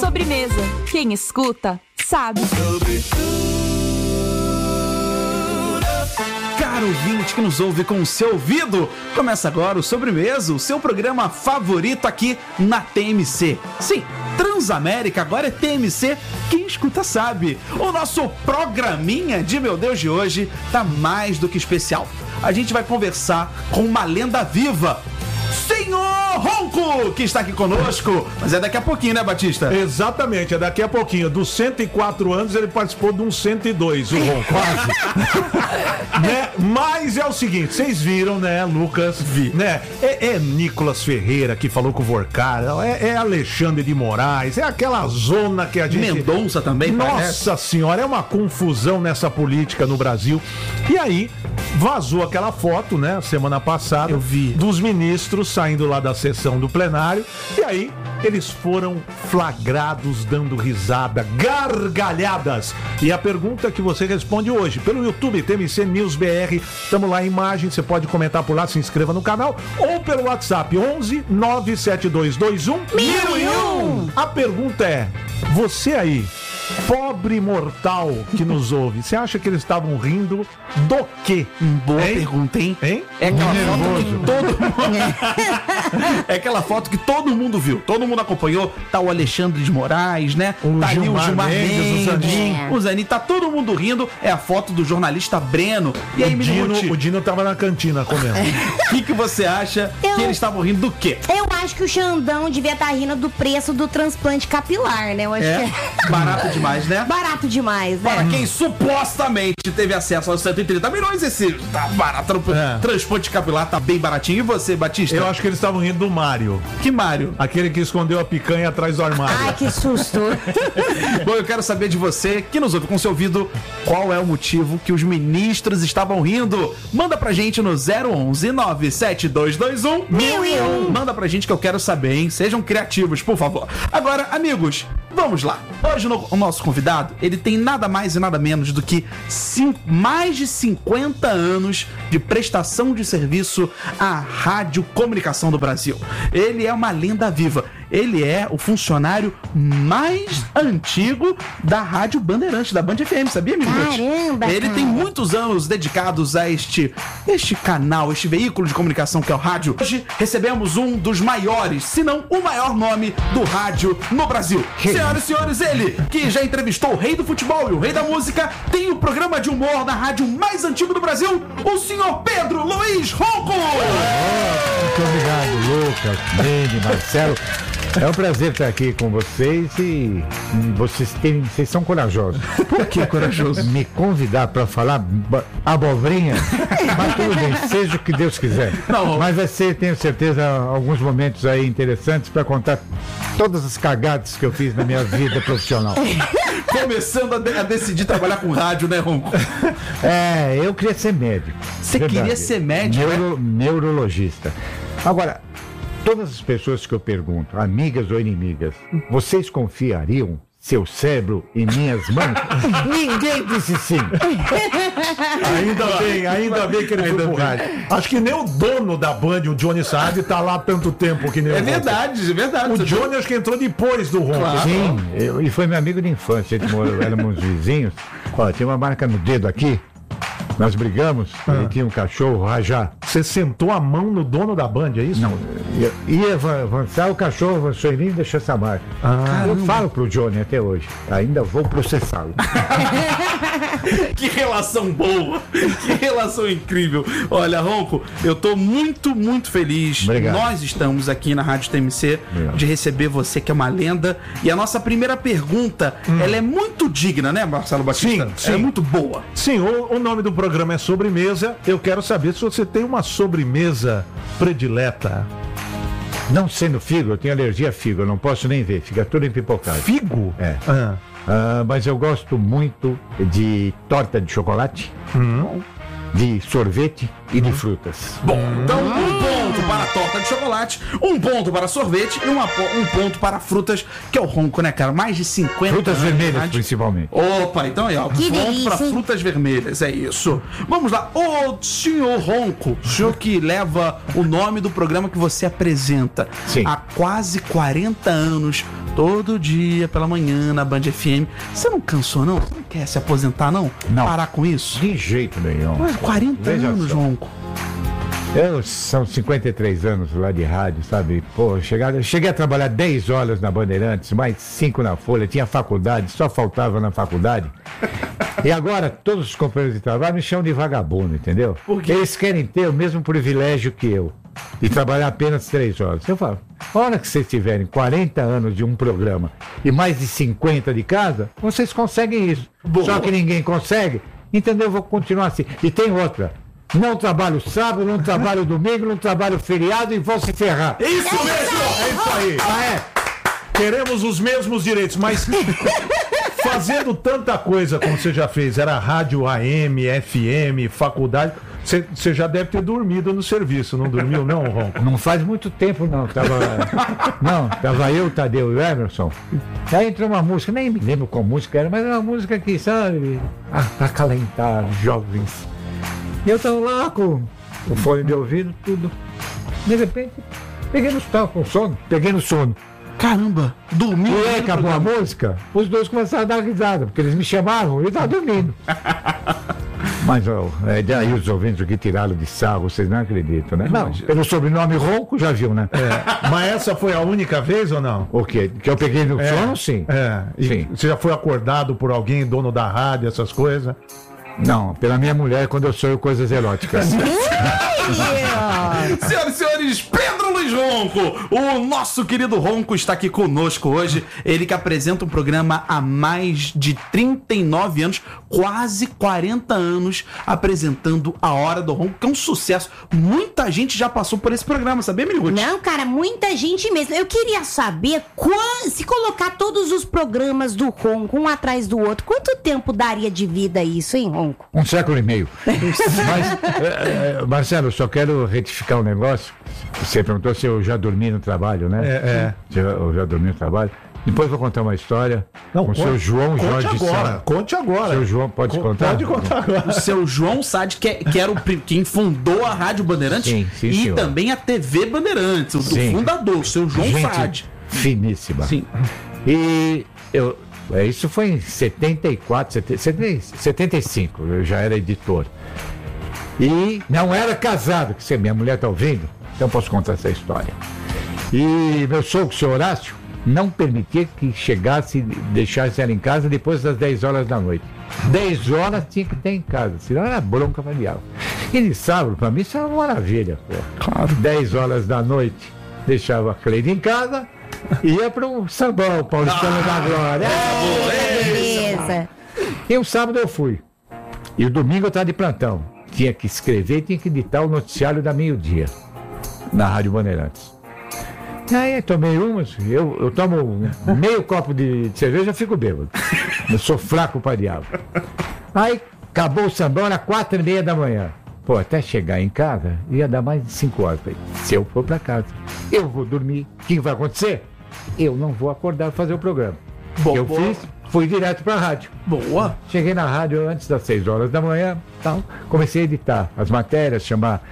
Sobremesa. Quem escuta, sabe. Caro ouvinte que nos ouve com o seu ouvido, começa agora o Sobremesa, o seu programa favorito aqui na TMC. Sim, Transamérica agora é TMC, quem escuta sabe. O nosso programinha de meu Deus de hoje tá mais do que especial. A gente vai conversar com uma lenda viva, Senhor Ronco, que está aqui conosco. Mas é daqui a pouquinho, né, Batista? Exatamente, é daqui a pouquinho. Dos 104 anos, ele participou de uns 102, o Ronco. Quase. Né? Mas é o seguinte, vocês viram, né, Lucas? Vi. Né? É Nicolas Ferreira que falou com o Vorcar, é Alexandre de Moraes, é aquela zona que a gente... Mendonça também, Nossa senhora, é uma confusão nessa política no Brasil. E aí, vazou aquela foto, né, semana passada. Eu vi. Dos ministros saindo lá da sessão do plenário, e aí eles foram flagrados dando risada, gargalhadas. E a pergunta que você responde hoje pelo YouTube, TMC News BR, estamos lá em imagem, você pode comentar por lá, se inscreva no canal, ou pelo WhatsApp 11 97221 1001. A pergunta é, você aí, pobre mortal que nos ouve, você acha que eles estavam rindo do quê? Boa pergunta, hein? É aquela foto que todo mundo... É aquela foto que todo mundo viu, todo mundo acompanhou. Tá o Alexandre de Moraes, né? O tá ali o Gilmar Gilmar Mendes, Mendes, o Zanin, tá todo mundo rindo. É a foto do jornalista Breno. E aí, o Dino tava na cantina comendo. O que você acha que eles estavam rindo do quê? Eu acho que o Xandão devia estar rindo do preço do transplante capilar, né? Eu acho que é barato demais, né? barato demais, né? Para quem supostamente teve acesso aos 130 milhões, esse tá barato. Transplante capilar tá bem baratinho. E você, Batista? Eu acho que eles estavam rindo do Mário. Que Mário? Aquele que escondeu a picanha atrás do armário. Ai, que susto. Bom, eu quero saber de você, que nos ouve com seu ouvido, qual é o motivo que os ministros estavam rindo. Manda pra gente no 011 97221 1001. Manda pra gente que eu quero saber, hein? Sejam criativos, por favor. Agora, amigos, vamos lá. Hoje o nosso convidado, ele tem nada mais e nada menos do que mais de 50 anos de prestação de serviço à radiocomunicação do Brasil. Ele é uma lenda viva. Ele é o funcionário mais antigo da Rádio Bandeirantes, da Band FM, sabia, amigo? Caramba, Ele tem muitos anos dedicados a este canal, este veículo de comunicação que é o rádio. Hoje recebemos um dos maiores, se não o maior nome do rádio no Brasil. Senhoras e senhores, ele que já entrevistou o rei do futebol e o rei da música, tem o programa de humor da rádio mais antigo do Brasil, o senhor Pedro Luiz Ronco. Muito obrigado, Lucas, Nene, Marcelo. É um prazer estar aqui com vocês e vocês são corajosos. Por que corajoso? Me convidar para falar abobrinha, mas tudo bem, seja o que Deus quiser. Não. Mas vai ser, tenho certeza, alguns momentos aí interessantes para contar todas as cagadas que eu fiz na minha vida profissional. Começando a decidir trabalhar com rádio, né, Ronco? Eu queria ser médico. Você queria ser médico? Neurologista. Agora, todas as pessoas que eu pergunto, amigas ou inimigas, vocês confiariam seu cérebro em minhas mãos? Ninguém disse sim. Ainda bem que ele foi pro rádio. Acho que nem o dono da Band, o Johnny Saad, tá lá há tanto tempo que nem É verdade. O Johnny acho que entrou depois do Ronco. Claro. Sim, e foi meu amigo de infância, éramos vizinhos. Ó, tem uma marca no dedo aqui. Nós brigamos, ele tinha um cachorro, Rajá. Você sentou a mão no dono da Band, é isso? Não, ia avançar, o cachorro avançou em mim e deixou essa marca. Eu falo pro Johnny até hoje, ainda vou processá-lo. Que relação boa, que relação incrível. Olha, Ronco, eu tô muito, muito feliz. Obrigado. Nós estamos aqui na Rádio TMC de receber você, que é uma lenda. E a nossa primeira pergunta, ela é muito digna, né, Marcelo Batista? Sim. É muito boa. Sim, o nome do programa é Sobremesa. Eu quero saber se você tem uma sobremesa predileta. Não sendo figo, eu tenho alergia a figo, eu não posso nem ver, fica tudo empipocado. Figo? É. Mas eu gosto muito de torta de chocolate, de sorvete e de frutas. Bom, então um ponto para a torta de chocolate, um ponto para sorvete e um ponto para frutas, que é o Ronco, né, cara? Mais de 50 Frutas anos de vermelhas, rádio. principalmente. Opa, então aí, ó. Que Ponto delícia, para hein? frutas vermelhas, é isso. Vamos lá. Ô, senhor Ronco, o senhor que leva o nome do programa que você apresenta Sim. há quase 40 anos, todo dia pela manhã na Band FM. Você não cansou, não? Você não quer se aposentar, não? Não. Parar com isso? De jeito nenhum. Ué, 40 Veja anos, só. Ronco. São 53 anos lá de rádio, sabe? Pô, cheguei a trabalhar 10 horas na Bandeirantes, mais 5 na Folha, tinha faculdade, só faltava na faculdade. E agora todos os companheiros de trabalho me chamam de vagabundo, entendeu? Por quê? Eles querem ter o mesmo privilégio que eu, de trabalhar apenas 3 horas. Eu falo, a hora que vocês tiverem 40 anos de um programa e mais de 50 de casa, vocês conseguem isso. Boa. Só que ninguém consegue, entendeu? Eu vou continuar assim. E tem outra. Não trabalho sábado, não trabalho domingo, não trabalho feriado e vou se ferrar. Isso mesmo! É isso aí! Ah, é? Queremos os mesmos direitos, mas fazendo tanta coisa como você já fez, era rádio AM, FM, faculdade, você já deve ter dormido no serviço, não dormiu não, Ronco? Não faz muito tempo, não. Tava eu, Tadeu e o Emerson. Aí entrou uma música, nem me lembro qual música era, mas era uma música que, sabe, pra acalentar jovens. E eu tava lá com o fone de ouvido, tudo. De repente, tava com sono, peguei no sono. Caramba, dormiu. E aí acabou a música, os dois começaram a dar risada, porque eles me chamavam e eu tava dormindo. Mas daí os ouvintes que tiraram de sarro, vocês não acreditam, né? Não, pelo sobrenome Ronco, já viu, né? Mas essa foi a única vez ou não? O quê? Que eu peguei no sono, sim. E Sim. você já foi acordado por alguém, dono da rádio, essas coisas? Não, pela minha mulher quando eu sonho coisas eróticas. Senhoras e senhores, Pedro Luiz Ronco, o nosso querido Ronco está aqui conosco hoje. Ele que apresenta um programa há mais de 39 anos, quase 40 anos, apresentando A Hora do Ronco, que é um sucesso. Muita gente já passou por esse programa, sabia, Miriguti? Não, cara, muita gente mesmo. Eu queria saber, se colocar todos os programas do Ronco, um atrás do outro, quanto tempo daria de vida isso, hein, Ronco? 1 século e meio. Mas, Marcelo, eu só quero retificar um negócio. Você perguntou se eu já dormi no trabalho, né? Se eu já dormi no trabalho. Depois vou contar uma história com o seu João Jorge Sá. Conte agora. Seu João, pode contar? Pode contar agora. O seu João Sade, que era quem fundou a Rádio Bandeirantes Sim, e senhor. também a TV Bandeirantes, o Sim. fundador, o seu João Gente Sade. finíssima. Sim. E isso foi em 75, eu já era editor. E não era casado, que minha mulher está ouvindo, então posso contar essa história. E meu sogro, o senhor Horácio, não permitia que chegasse, deixasse ela em casa depois das 10 horas da noite. 10 horas tinha que ter em casa, senão era bronca para diabo. E de sábado, para mim, isso era uma maravilha. Pô. Claro. 10 horas da noite, deixava a Cleide em casa, ia para o sambão, Paulistano da Glória. Beleza. E o sábado eu fui. E o domingo eu estava de plantão. Tinha que escrever, tinha que editar o noticiário da meio-dia, na Rádio Bandeirantes. Aí tomei umas, eu tomo meio copo de cerveja e fico bêbado. Eu sou fraco para diabo. Aí acabou o sambão, era 4:30 da manhã. Pô, até chegar em casa, ia dar mais de 5 horas. Falei, se eu for para casa, eu vou dormir. O que vai acontecer? Eu não vou acordar para fazer o programa. Boa. Fui direto para a rádio. Boa. Cheguei na rádio antes das 6 horas da manhã, tal. Comecei a editar as matérias, chamar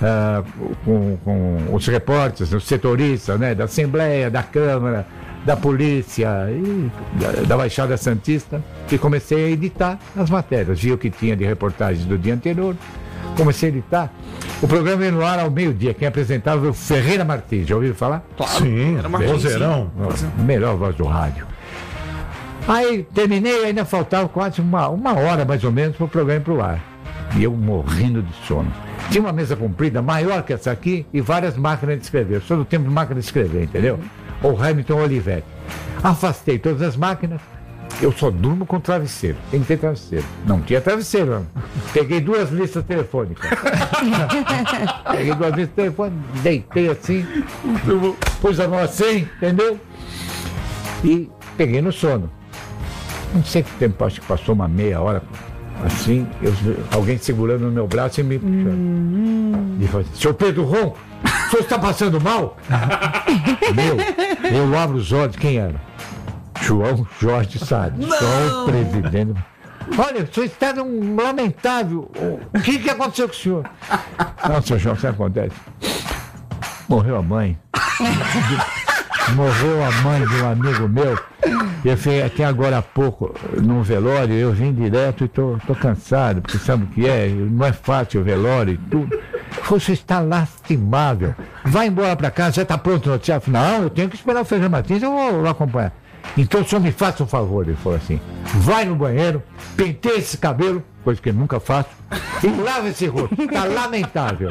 com os repórteres, os setoristas, né, da Assembleia, da Câmara, da Polícia e da Baixada Santista, e comecei a editar as matérias. Vi o que tinha de reportagens do dia anterior, comecei a editar. O programa ia no ar ao meio-dia. Quem apresentava foi o Ferreira Martins, já ouviu falar? Claro. Sim, Era uma vozeirão. Melhor voz do rádio. Aí terminei, ainda faltava quase uma hora mais ou menos para o programa ir para o ar. E eu morrendo de sono. Tinha uma mesa comprida, maior que essa aqui, e várias máquinas de escrever. Eu sou do tempo de máquina de escrever, entendeu? O Hamilton Olivetti. Afastei todas as máquinas. Eu só durmo com travesseiro. Tem que ter travesseiro. Não tinha travesseiro, não. Peguei 2 listas telefônicas. Peguei 2 listas telefônicas, deitei assim, pus a mão assim, entendeu? E peguei no sono. Não sei que tempo, acho que passou uma meia hora, assim, alguém segurando no meu braço e me puxando. E falou assim, senhor Pedro Ronco, o senhor está passando mal? Eu abro os olhos, quem era? João Jorge Sade, só o presidente. Olha, o senhor está num lamentável. O que aconteceu com o senhor? Não, senhor João, o que acontece? Morreu a mãe. morreu a mãe de um amigo meu. Eu fui até agora há pouco num velório, eu vim direto e tô cansado, porque sabe o que é? Não é fácil o velório e tudo. Você está lastimável. Vai embora pra casa, já tá pronto o noticiário? Não, eu tenho que esperar o Feijão Martins, eu vou acompanhar. Então o senhor me faça um favor, ele falou assim, vai no banheiro, penteia esse cabelo, coisa que eu nunca faço, e lava esse rosto, tá lamentável.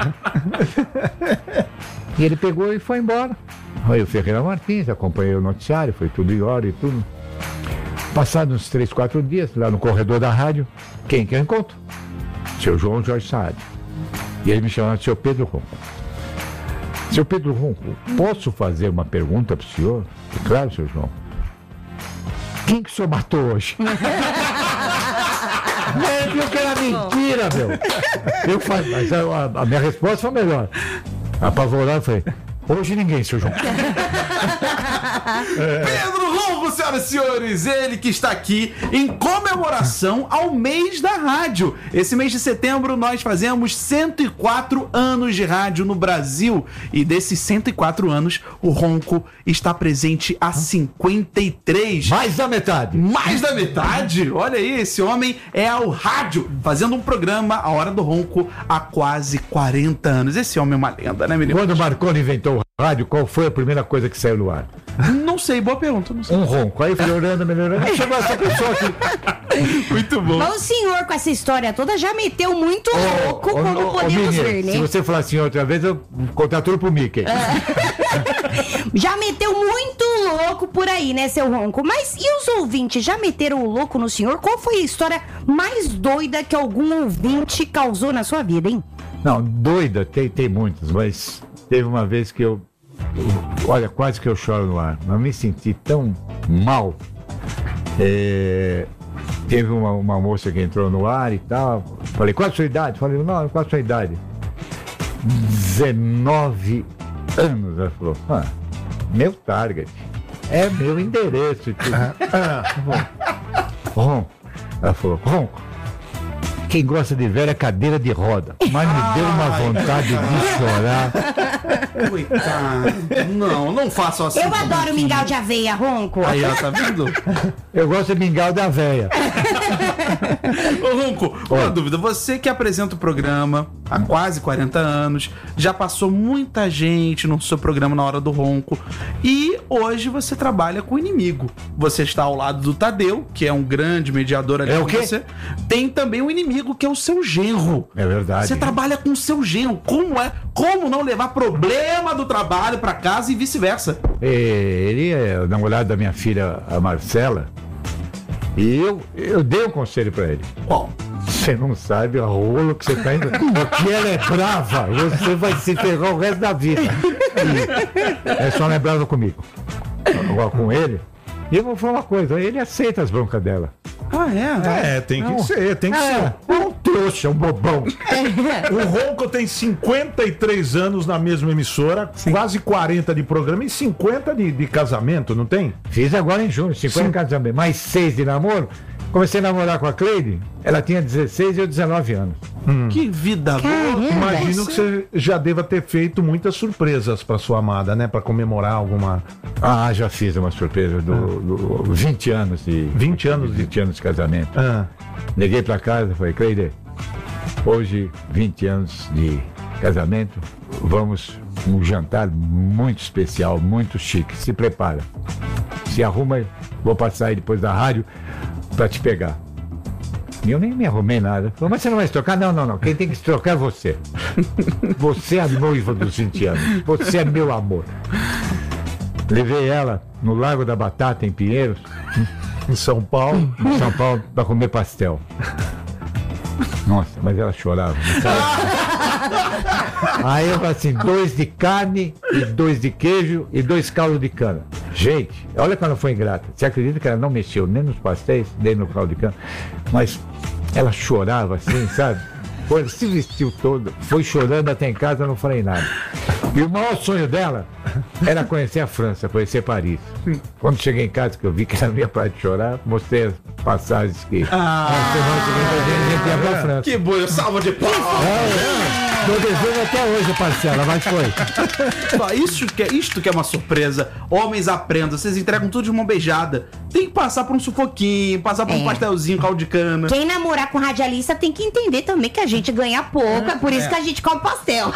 E ele pegou e foi embora. Aí o Ferreira Martins, acompanhei o noticiário, foi tudo em hora e tudo. Passados uns 3, 4 dias, lá no corredor da rádio, quem que eu encontro? Seu João Jorge Saad. E ele me chamava de seu Pedro Ronco. Seu Pedro Ronco, posso fazer uma pergunta para o senhor? E claro, seu João. Quem que o senhor matou hoje? Ele viu que era mentira, meu. Eu falei, mas a minha resposta foi melhor. Apavorado, eu falei, hoje ninguém, seu João. Pedro Ronco, senhoras e senhores, ele que está aqui em comemoração ao mês da rádio. Esse mês de setembro nós fazemos 104 anos de rádio no Brasil. E desses 104 anos, o Ronco está presente há 53. Mais da metade. Mais da metade? Olha aí, esse homem é ao rádio, fazendo um programa, A Hora do Ronco, há quase 40 anos. Esse homem é uma lenda, né, menino? Quando o Marconi inventou o rádio, qual foi a primeira coisa que saiu no ar? Não sei, boa pergunta, não sei. Um ronco. Aí melhorando. Aí chegou essa pessoa aqui. Muito bom. Mas o senhor, com essa história toda, já meteu muito louco, como podemos ver, né? Se você falar assim outra vez, eu contraturo pro Mickey. Já meteu muito louco por aí, né, seu Ronco? Mas e os ouvintes, já meteram o louco no senhor? Qual foi a história mais doida que algum ouvinte causou na sua vida, hein? Não, doida, tem muitas, mas teve uma vez que olha, quase que eu choro no ar. Mas me senti tão mal. Teve uma moça que entrou no ar e tal. Falei, qual a sua idade? Falei, não, qual a sua idade? 19 anos. Ela falou, meu target. É meu endereço. Ronco. Ela falou, Ronco. Quem gosta de velho é cadeira de roda. Mas me deu uma vontade de chorar. Coitado. Não façam assim. Eu adoro mingau de aveia, Ronco. Aí, ó, tá vendo? Eu gosto de mingau da véia. Ô, Ronco, uma dúvida. Você que apresenta o programa há quase 40 anos, já passou muita gente no seu programa Na Hora do Ronco, e hoje você trabalha com o inimigo. Você está ao lado do Tadeu, que é um grande mediador ali com o quê? Você. Tem também o inimigo, que é o seu genro. É verdade. Você trabalha com o seu genro. Como não levar problema do trabalho pra casa e vice-versa? Ele é o namorado da minha filha, a Marcela, e eu dei um conselho pra ele. Qual? Você não sabe a rolo que você tá indo. Porque ela é brava, você vai se ferrar o resto da vida. E é só lembrar comigo. Agora com ele. E eu vou falar uma coisa, ele aceita as broncas dela. Ah, é? Tem que ser. É um trouxa, um bobão. O Ronco tem 53 anos na mesma emissora, quase 40 de programa e 50 de casamento, não tem? Fiz agora em junho, 50 casamento, mais 6 de namoro. Comecei a namorar com a Cleide, ela tinha 16 e eu 19 anos. Que vida boa. Imagino que você já deva ter feito muitas surpresas pra sua amada, né? Pra comemorar alguma... Já fiz uma surpresa do 20 anos de... 20 anos de... 20 anos de casamento. Liguei pra casa e falei, Cleide, hoje, 20 anos de casamento, vamos um jantar muito especial, muito chique. Se prepara. Se arruma, vou passar aí depois da rádio pra te pegar. E eu nem me arrumei nada. Falei, mas você não vai se trocar? Não. Quem tem que se trocar é você. Você é a noiva dos 20 anos. Você é meu amor. Levei ela no Lago da Batata, em Pinheiros, Em São Paulo. pra comer pastel. Nossa, mas ela chorava. Aí eu falei assim, 2 de carne, e 2 de queijo e 2 caldos de cana. Gente, olha como ela foi ingrata. Você acredita que ela não mexeu nem nos pastéis, nem no caldo de cana? Mas ela chorava assim, sabe? Ela se vestiu toda, foi chorando até em casa, eu não falei nada. E o maior sonho dela era conhecer a França, conhecer Paris. Quando cheguei em casa, que eu vi que ela não ia parar de chorar, mostrei as passagens que... Ah, a semana que vem a gente ia pra França. que boa, salva de palmas. Tô devendo até hoje a parcela, mas foi. Ó, isto que é uma surpresa. Homens aprendam, vocês entregam tudo de mão beijada. Tem que passar por um sufoquinho, passar por um pastelzinho, caldo de cana. Quem namorar com radialista tem que entender também que a gente ganha pouco, é por isso que a gente come pastel.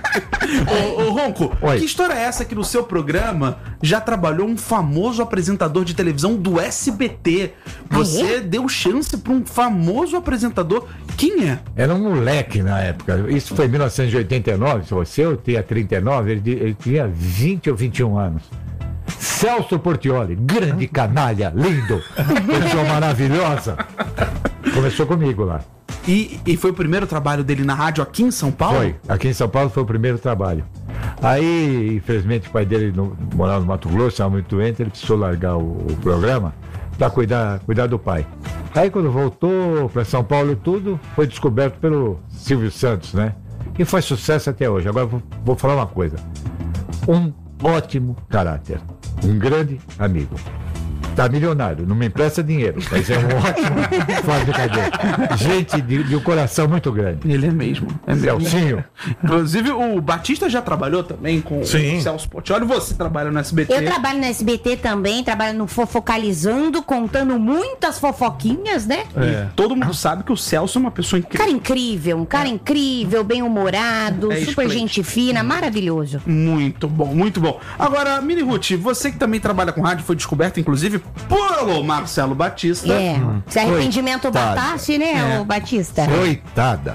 Ô, Ronco, Oi. que história é essa que no seu programa já trabalhou um famoso apresentador de televisão do SBT? Você deu chance pra um famoso apresentador. Quem é? Era um moleque na época. Isso foi em 1989. Se você eu tinha 39, ele tinha 20 ou 21 anos. Celso Portiolli, grande canalha, lindo, pessoa maravilhosa. Começou comigo lá. E foi o primeiro trabalho dele na rádio aqui em São Paulo? Foi. Aqui em São Paulo foi o primeiro trabalho. Aí, infelizmente, o pai dele morava no Mato Grosso, estava muito doente, ele precisou largar o programa para cuidar do pai. Aí, quando voltou para São Paulo e tudo, foi descoberto pelo Silvio Santos, né? E foi sucesso até hoje. Agora, vou falar uma coisa. Um ótimo caráter. Um grande amigo. Tá milionário, não me empresta dinheiro, mas é um ótimo faz brincadeira. Gente de um coração muito grande. Ele é mesmo. É mesmo. Celcinho. Inclusive, o Batista já trabalhou também com o Sim. Celso Portiolli. Você trabalha no SBT. Eu trabalho no SBT também, trabalho no Fofocalizando, contando muitas fofoquinhas, né? E todo mundo sabe que o Celso é uma pessoa incrível. Um cara incrível, bem-humorado, É super esplêndido. gente fina, maravilhoso. Muito bom, muito bom. Agora, Mini Ruth, você que também trabalha com rádio, foi descoberto, inclusive, pelo Marcelo Batista. É, se arrependimento Coitado. batasse, né, ô Batista? Coitada.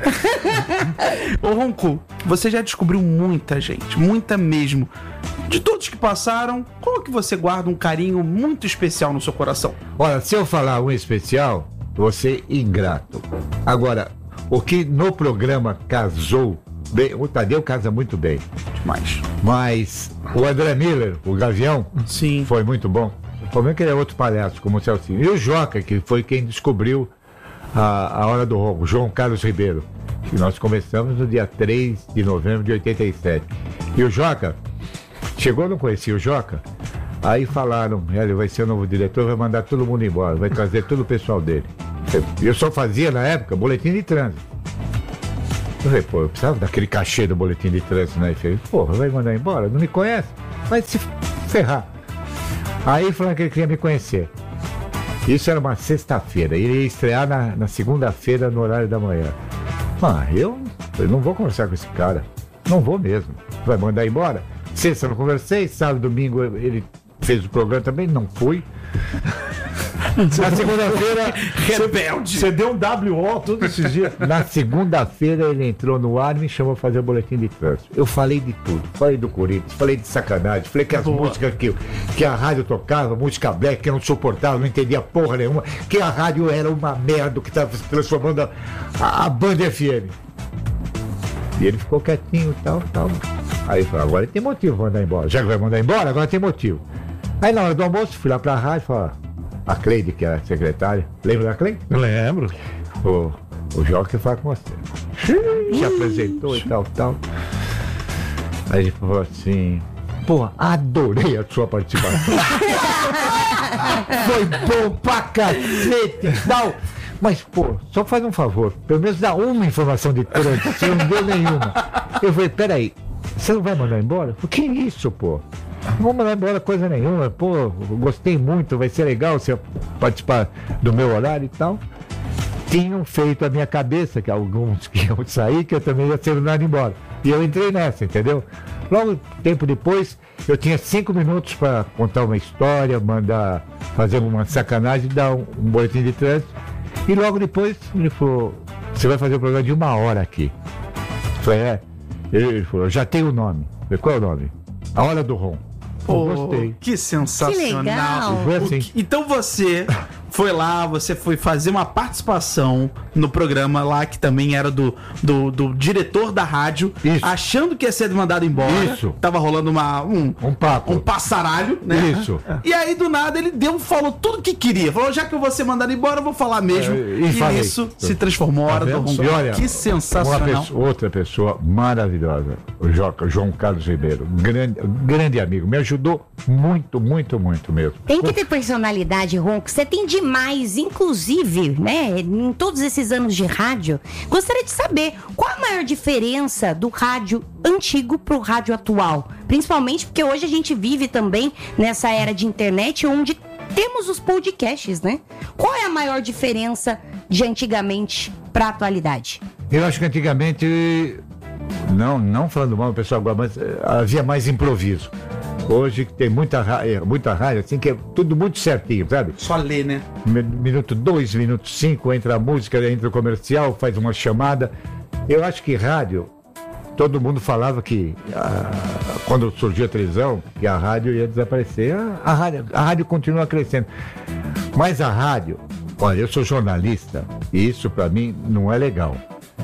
Ô, Ronco, você já descobriu muita gente, muita mesmo. De todos que passaram, qual que você guarda um carinho muito especial no seu coração? Olha, se eu falar um especial, você ingrato. Agora, o que no programa casou bem, o Tadeu casa muito bem, Demais. mas o André Miller, o Gavião, Sim. foi muito bom. O problema é que ele é outro palhaço, como o Celcinho. E o Joca, que foi quem descobriu a Hora do Ronco, João Carlos Ribeiro, que nós começamos no dia 3 de novembro de 87. E o Joca, chegou, eu não conhecia o Joca, aí falaram, ele vai ser o novo diretor, vai mandar todo mundo embora, vai trazer todo o pessoal dele. Eu só fazia, na época, boletim de trânsito. Eu falei, pô, eu precisava daquele cachê do boletim de trânsito, né? E falei, pô, vai mandar embora? Não me conhece? Vai se ferrar. Aí falaram que ele queria me conhecer. Isso era uma sexta-feira. Ele ia estrear na segunda-feira no horário da manhã. Eu não vou conversar com esse cara. Não vou mesmo. Vai mandar embora? Sexta eu não conversei, sábado, domingo ele fez o programa também, não fui. Na segunda-feira, Rebelde. Você deu um WO todos esses dias. na segunda-feira ele entrou no ar e me chamou pra fazer o boletim de trânsito. Eu falei de tudo. Falei do Corinthians, falei de sacanagem, falei que as músicas que a rádio tocava, música black, que eu não suportava, não entendia porra nenhuma, que a rádio era uma merda, que tava se transformando a Band FM. E ele ficou quietinho e tal. Aí ele falou, agora ele tem motivo pra mandar embora. Já que vai mandar embora, agora tem motivo. Aí na hora do almoço, fui lá pra rádio e falei, a Cleide, que era a secretária, lembra da Cleide? Lembro. O Jorge quer falar com você. Se apresentou e tal. Aí ele falou assim, pô, adorei a sua participação. Foi bom pra cacete e tal. Mas, pô, só faz um favor, pelo menos dá uma informação de trânsito, você não deu nenhuma. Eu falei, peraí, você não vai mandar embora? O que é isso, pô? Não vou mandar embora coisa nenhuma, pô, eu gostei muito, vai ser legal você participar do meu horário e tal. Tinham feito a minha cabeça, que alguns que iam sair, que eu também ia ser mandado embora. E eu entrei nessa, entendeu? Logo, tempo depois, eu tinha 5 minutos para contar uma história, mandar fazer uma sacanagem, dar um boletim de trânsito. E logo depois, ele falou, você vai fazer um programa de 1 hora aqui. Eu falei, é. Ele falou, já tem o nome. Eu falei, qual é o nome? A Hora do Ron. Pô, Gostei. que sensacional. Que legal. Foi assim. Então você foi lá, você foi fazer uma participação no programa lá, que também era do diretor da rádio, Isso. achando que ia ser mandado embora. Isso. Tava rolando Um papo. um passaralho, né? Isso. E aí, do nada, ele falou tudo o que queria. Falou, já que eu vou ser mandado embora, eu vou falar mesmo. E E falei. isso se transformou a Hora do vendo Ronco. só? E olha, Que sensacional. outra pessoa maravilhosa, o João Carlos Ribeiro, grande amigo, me ajudou muito, muito, muito mesmo. Tem que ter personalidade, Ronco. Você tem demais. mais, inclusive, né, em todos esses anos de rádio, gostaria de saber qual a maior diferença do rádio antigo pro rádio atual. Principalmente porque hoje a gente vive também nessa era de internet onde temos os podcasts, né? Qual é a maior diferença de antigamente pra atualidade? Eu acho que antigamente, não falando mal do pessoal agora, mas havia mais improviso. Hoje tem muita rádio, assim, que é tudo muito certinho, sabe? Só ler, né? Minuto 2, minuto 5, entra a música, entra o comercial, faz uma chamada. Eu acho que rádio, todo mundo falava que quando surgiu a televisão, que a rádio ia desaparecer. A rádio continua crescendo. Mas a rádio, olha, eu sou jornalista e isso pra mim não é legal.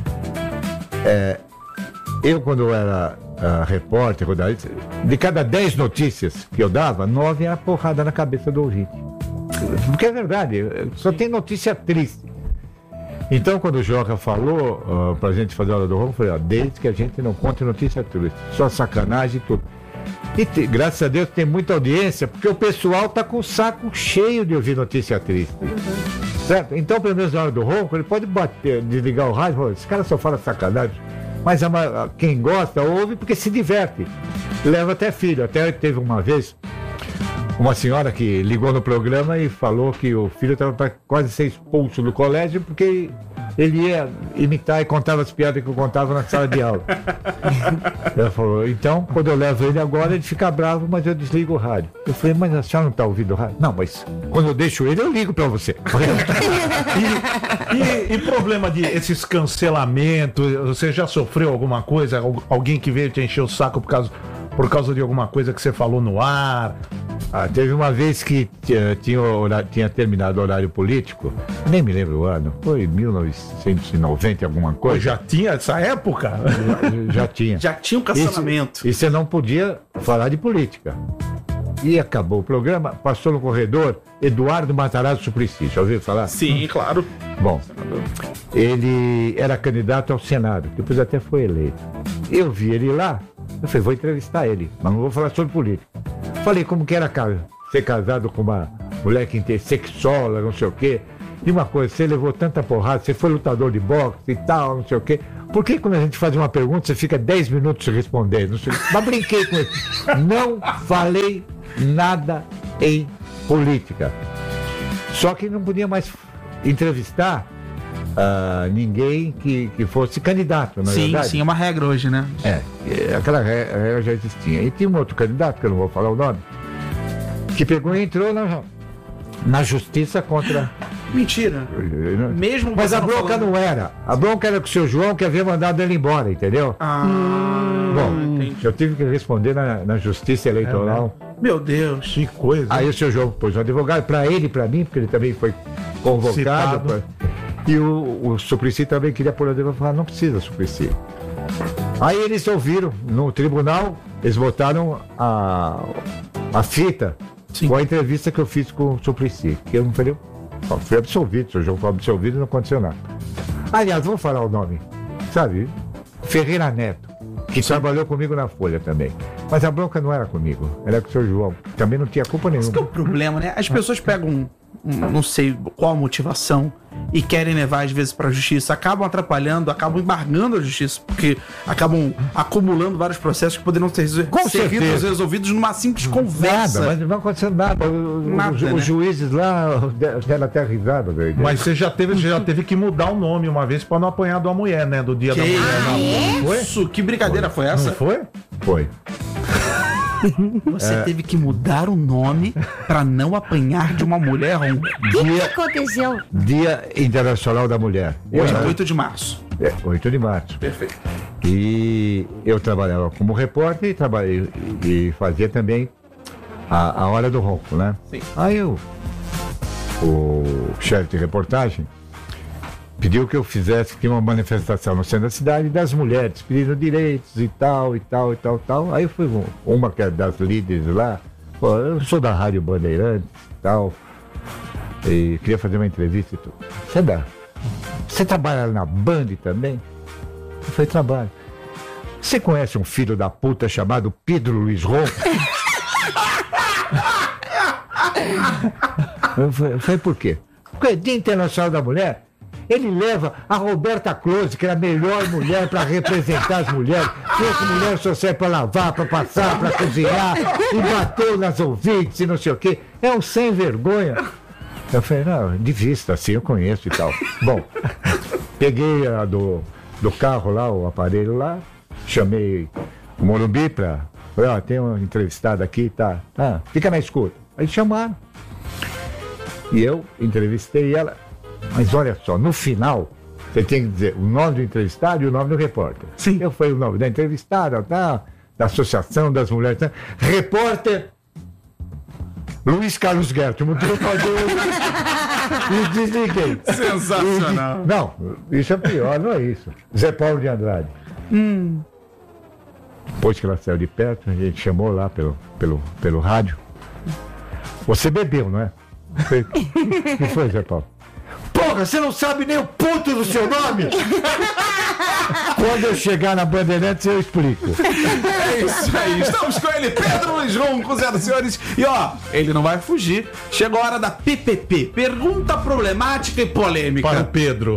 Eu, quando eu era repórter, de cada 10 notícias que eu dava, 9 era porrada na cabeça do ouvinte. Porque é verdade, só tem notícia triste. Então, quando o Joca falou pra gente fazer a hora do ronco, eu falei, desde que a gente não conte notícia triste, só sacanagem e tudo. E graças a Deus tem muita audiência, porque o pessoal tá com o saco cheio de ouvir notícia triste. Certo? Então, pelo menos na hora do ronco, ele pode desligar o rádio e falar, esse cara só fala sacanagem. Mas quem gosta, ouve porque se diverte. Leva até filho. Até teve uma vez uma senhora que ligou no programa e falou que o filho estava para quase ser expulso do colégio porque ele ia imitar e contava as piadas que eu contava na sala de aula. Ela falou, então, quando eu levo ele agora, ele fica bravo, mas eu desligo o rádio. Eu falei, mas a senhora não está ouvindo o rádio? Não, mas quando eu deixo ele, eu ligo para você. E problema de esses cancelamentos, você já sofreu alguma coisa? Alguém que veio te encher o saco por causa de alguma coisa que você falou no ar? Teve uma vez que tinha terminado o horário político, nem me lembro o ano, foi 1990 alguma coisa. Já tinha essa época? Já tinha. Já tinha um cancelamento. E você não podia falar de política. E acabou o programa, passou no corredor Eduardo Matarazzo Suplicy, já ouviu falar? Sim, claro. Bom, ele era candidato ao Senado, depois até foi eleito. Eu vi ele lá, eu falei, vou entrevistar ele, mas não vou falar sobre política. Falei como que era ser casado com uma mulher que intersexual, não sei o quê. E uma coisa, você levou tanta porrada, você foi lutador de boxe e tal, não sei o quê. Por que quando a gente faz uma pergunta, você fica 10 minutos respondendo? Mas brinquei com ele. Não falei nada em política. Só que não podia mais entrevistar ninguém que fosse candidato, na verdade. Sim, é uma regra hoje, né? Aquela regra já existia. E tinha um outro candidato, que eu não vou falar o nome, que pegou e entrou na justiça contra... Mentira. Mesmo. Mas a bronca não era. A bronca era com o seu João, que havia mandado ele embora, entendeu? Bom, entendi. eu tive que responder na justiça eleitoral. Meu Deus. Que coisa. Aí o seu João pôs um advogado para ele e para mim, porque ele também foi convocado. E o Suplicy também queria pôr o advogado e falar, não precisa, Suplicy. Aí eles ouviram no tribunal, eles botaram a fita com a entrevista que eu fiz com o Suplicy, que eu não falei. Fui absolvido, o seu João foi absolvido e não aconteceu nada. Aliás, vou falar o nome, sabe? Ferreira Neto, que trabalhou comigo na Folha também. Mas a bronca não era comigo, era com o seu João. Também não tinha culpa nenhuma. Esse que é o problema, né? As pessoas pegam, não sei qual a motivação, e querem levar às vezes pra justiça, acabam atrapalhando, acabam embargando a justiça, porque acabam acumulando vários processos que poderiam ser resolvidos numa simples conversa. Nada, mas não aconteceu nada. Os juízes lá deram até risada. Velho. Mas você já teve que mudar o nome uma vez pra não apanhar de uma mulher, né? Do dia da mulher. Foi? Isso? Que brincadeira foi essa? Não foi? Foi. Você teve que mudar o nome pra não apanhar de uma mulher. O que aconteceu? Dia Internacional da Mulher. 8 de março. 8 de março. Perfeito. E eu trabalhava como repórter e fazia também a Hora do Ronco, né? Sim. Aí o chefe de reportagem pediu que eu fizesse uma manifestação no centro da cidade das mulheres, pedindo direitos e tal. Aí eu fui uma que é das líderes lá, pô, eu sou da Rádio Bandeirantes e tal, e queria fazer uma entrevista e tudo. Você trabalha na Band também? Eu falei, trabalho. Você conhece um filho da puta chamado Pedro Luiz Ronco? Eu falei, por quê? Porque Dia Internacional da Mulher, ele leva a Roberta Close, que era a melhor mulher para representar as mulheres. Trouxe mulher só serve para lavar, para passar, para cozinhar, e bateu nas ouvintes e não sei o quê. É um sem vergonha. Eu falei, não, de vista, assim, eu conheço e tal. Bom, peguei do carro lá, o aparelho lá, chamei o Morumbi para... Falei, tem uma entrevistada aqui, tá? Fica na escuta. Aí chamaram. E eu entrevistei ela. Mas olha só, no final, você tem que dizer o nome do entrevistado e o nome do repórter. Sim. Eu falei o nome da entrevistada, da Associação das Mulheres. Repórter Luiz Carlos Guerto. E desliguei. Sensacional. Não, isso é pior, não é isso. Zé Paulo de Andrade. Depois que ela saiu de perto, a gente chamou lá pelo rádio. Você bebeu, não é? O que foi, Zé Paulo? Porra, você não sabe nem o ponto do seu nome? Quando eu chegar na Bandeirantes, eu explico. É isso aí, estamos com ele, Pedro Luiz Ronco, senhoras e senhores. E ele não vai fugir. Chegou a hora da PPP, pergunta problemática e polêmica. Para o Pedro.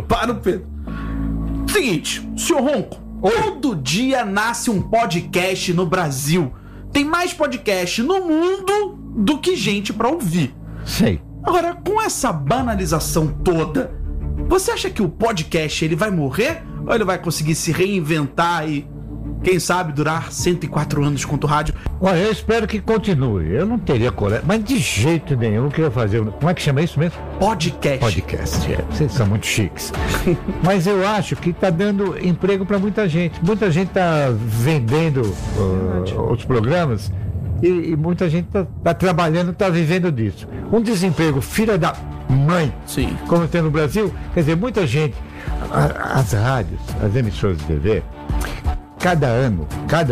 Seguinte, senhor Ronco, todo dia nasce um podcast no Brasil. Tem mais podcast no mundo do que gente pra ouvir. Sei. Agora, com essa banalização toda, você acha que o podcast ele vai morrer? Ou ele vai conseguir se reinventar e, quem sabe, durar 104 anos quanto o rádio? Olha, eu espero que continue. Eu não teria coragem, mas de jeito nenhum eu queria fazer. Como é que chama isso mesmo? Podcast. Podcast, Vocês são muito chiques. Mas eu acho que está dando emprego para muita gente. Muita gente está vendendo os programas. E muita gente está trabalhando, está vivendo disso. Um desemprego, filha da mãe, Sim. como tem no Brasil, quer dizer, muita gente, as rádios, as emissoras de TV, cada ano,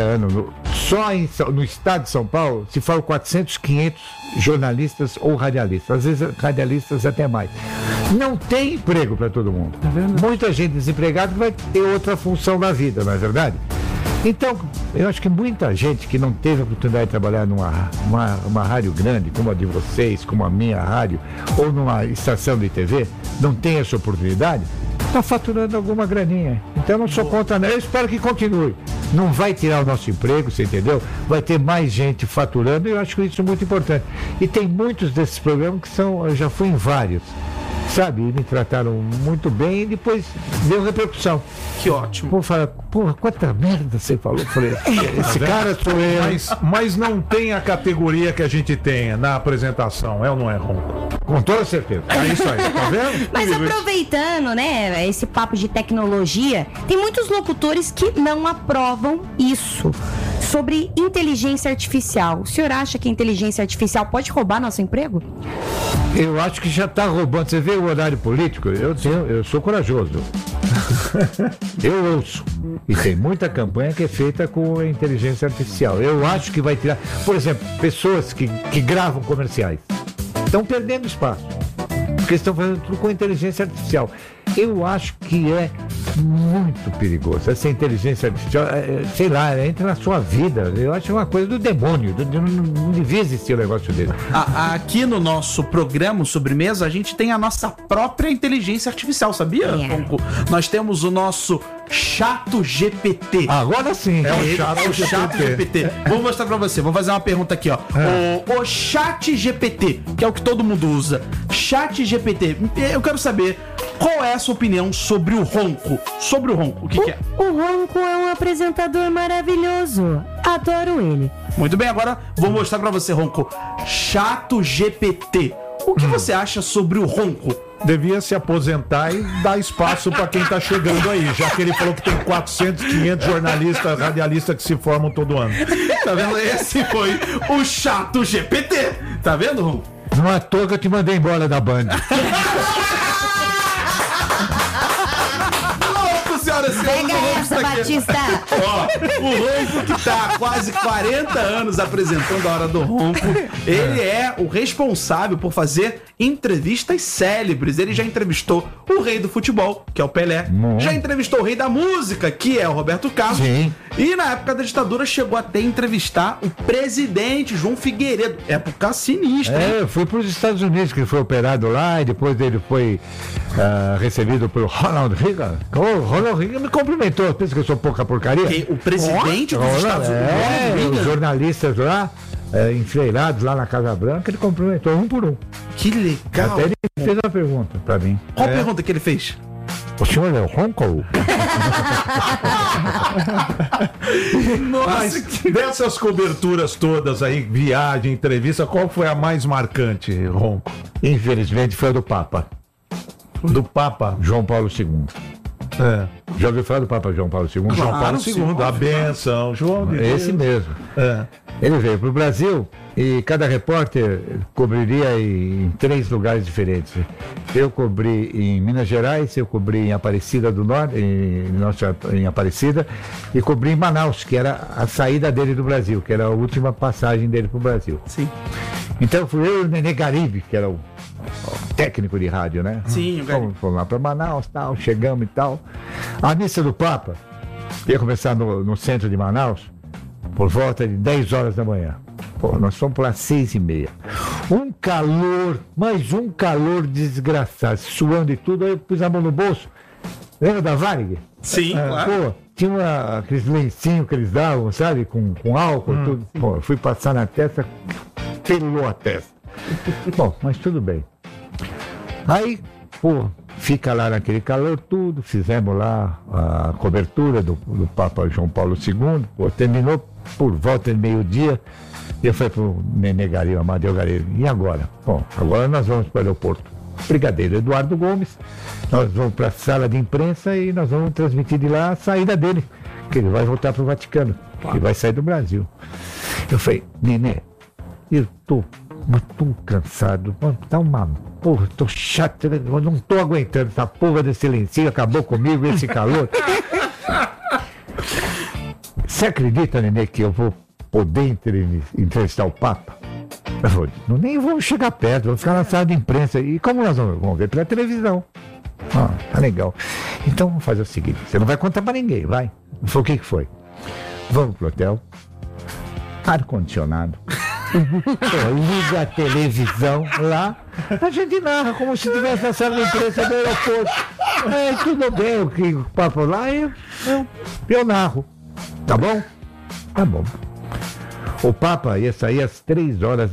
só no estado de São Paulo, se falam 400, 500 jornalistas ou radialistas, às vezes radialistas até mais. Não tem emprego para todo mundo. Muita gente desempregada vai ter outra função na vida, não é verdade? Então, eu acho que muita gente que não teve a oportunidade de trabalhar numa rádio grande, como a de vocês, como a minha rádio, ou numa estação de TV, não tem essa oportunidade, está faturando alguma graninha. Então, eu não sou contra, não. Eu espero que continue. Não vai tirar o nosso emprego, você entendeu? Vai ter mais gente faturando e eu acho que isso é muito importante. E tem muitos desses programas que eu já fui em vários. Sabe, me trataram muito bem e depois deu repercussão. Que ótimo. Vou falar, porra, quanta merda você falou. Falei, esse cara sou eu. Mas não tem a categoria que a gente tem na apresentação, é ou não é, Ronco? Com toda certeza. É isso aí, tá vendo? Mas aproveitando, né, esse papo de tecnologia, tem muitos locutores que não aprovam isso. Sobre inteligência artificial. O senhor acha que a inteligência artificial pode roubar nosso emprego? Eu acho que já está roubando. Você vê o horário político? Eu sou corajoso. Eu ouço. E tem muita campanha que é feita com inteligência artificial. Eu acho que vai tirar. Por exemplo, pessoas que gravam comerciais estão perdendo espaço. Porque estão fazendo tudo com inteligência artificial. Eu acho que é muito perigoso. Essa inteligência artificial, sei lá, entra na sua vida. Eu acho uma coisa do demônio. Não devia existir um negócio dele. Aqui no nosso programa Sobremesa, a gente tem a nossa própria inteligência artificial, sabia, Ronco? Nós temos o nosso Chato GPT. Agora sim. É o Chato GPT. Vou mostrar pra você. Vou fazer uma pergunta aqui, ó. O Chat GPT, que é o que todo mundo usa. Chat GPT. Eu quero saber qual é a sua opinião sobre o Ronco. Sobre o Ronco. O que é? O Ronco é um apresentador maravilhoso. Adoro ele. Muito bem, agora vou mostrar pra você, Ronco. Chato GPT. O que você acha sobre o Ronco? Devia se aposentar e dar espaço para quem tá chegando aí, já que ele falou que tem 400, 500 jornalistas, radialistas que se formam todo ano. Tá vendo? Esse foi o Chato GPT. Tá vendo, Ronco? Não é à toa que eu te mandei embora da Band. Louco, senhoras e senhores. Pega essa, Nossa, aqui. Batista! Ó, o Ronco que tá há quase 40 anos apresentando a Hora do Ronco, ele é o responsável por fazer entrevistas célebres. Ele já entrevistou o rei do futebol, que é o Pelé, já entrevistou o rei da música, que é o Roberto Carlos, Sim. e na época da ditadura chegou até a entrevistar o presidente João Figueiredo, época sinistra. hein? Eu fui para os Estados Unidos, que ele foi operado lá, e depois ele foi recebido pelo Ronald Reagan. O Ronald Reagan me cumprimentou, pensa que eu sou pouca porcaria. Que o presidente dos Estados Unidos, os jornalistas lá, enfreirados lá na Casa Branca, ele cumprimentou um por um. que legal. Até ele fez uma pergunta para mim. Qual a pergunta que ele fez? O senhor é o Ronco? Mas dessas coberturas todas aí, viagem, entrevista, qual foi a mais marcante, Ronco? Infelizmente foi a do Papa, Do Papa João Paulo II. É. Já ouviu falar do Papa João Paulo II? João Claro, Paulo sim, II, a benção, João de Esse Deus. mesmo. É. Ele veio para o Brasil e cada repórter cobriria em 3 lugares diferentes. Eu cobri em Minas Gerais, eu cobri em Aparecida do Norte, em Aparecida, e cobri em Manaus, que era a saída dele do Brasil, que era a última passagem dele para o Brasil. Sim. Então fui eu e o Nenê Garibe, que era o técnico de rádio, né? Sim, o Garibe. Fomos lá para Manaus, tal, chegamos e tal. A missa do Papa ia começar no centro de Manaus por volta de 10 horas da manhã. Pô, nós fomos lá 6h30. Um calor, mas um calor desgraçado, suando e tudo. Aí eu pus a mão no bolso. Lembra da Varig? Sim, claro. Pô, tinha aqueles lencinhos que eles davam, sabe? Com álcool, tudo. Pô, eu fui passar na testa, pelou a testa. Bom, mas tudo bem. Aí, pô, fica lá naquele calor tudo, fizemos lá a cobertura do Papa João Paulo II, pô, terminou por volta de meio-dia, e eu falei pro Nenê Garibe, Amadeu Garibe, e agora? Bom, agora nós vamos para o aeroporto Brigadeiro Eduardo Gomes, nós vamos para a sala de imprensa e nós vamos transmitir de lá a saída dele, que ele vai voltar para o Vaticano, que vai sair do Brasil. Eu falei, Nenê, eu tô cansado, mano, tá uma porra, tô chato, eu não tô aguentando essa porra desse lencinho, acabou comigo esse calor. Você acredita, Nenê, que eu vou poder entrevistar o Papa? Eu falei, nem vamos chegar perto, vamos ficar na sala de imprensa. E como nós vamos ver pela televisão? Ah, tá legal. Então vamos fazer o seguinte, você não vai contar pra ninguém, vai. Eu falei, o que foi? Vamos pro hotel, ar-condicionado. Liga a televisão lá, a gente narra como se tivesse na sala de imprensa do aeroporto. Tudo bem, o que o papo lá, eu narro. Tá bom? Tá bom. O Papa ia sair às 3h